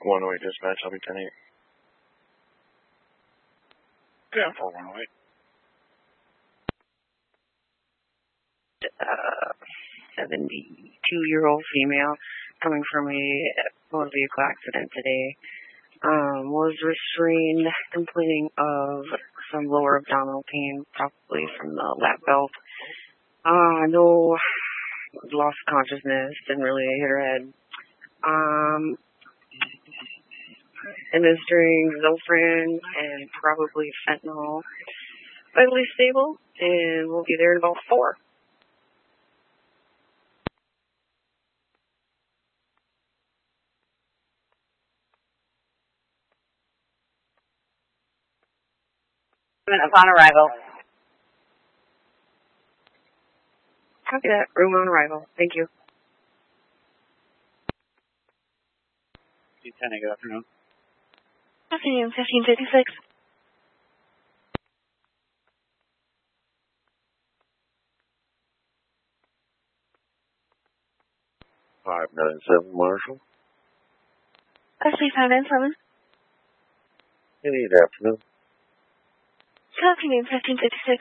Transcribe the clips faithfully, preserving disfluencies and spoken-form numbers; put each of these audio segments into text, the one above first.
one oh eight dispatch, I'll be ten eight. Yeah, for one oh eight. Uh, seventy-two-year-old female coming from a motor vehicle accident today. Um, was restrained, complaining of some lower abdominal pain, probably from the lap belt. Uh, no, lost consciousness, didn't really hit her head. Um, administering Zofran and probably fentanyl. Vitally stable, and we'll be there in about four. Upon arrival. Copy that. Room on arrival. Thank you. C ten, good afternoon. Afternoon, fifteen fifty-six. five nine seven, Marshall. Ashley five nine seven. Good afternoon. Good afternoon, fifteen fifty-six.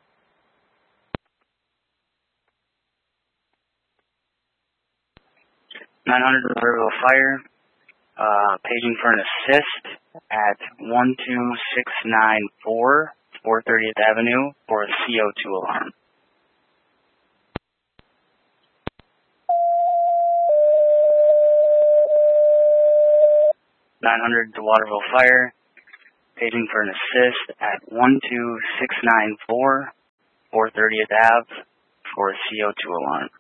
nine hundred Riverville Fire, uh, paging for an assist at one two six nine four, four thirtieth Avenue for a C O two alarm. nine hundred Waterville Fire, paging for an assist at one two six nine four, four thirtieth Ave for a C O two alarm.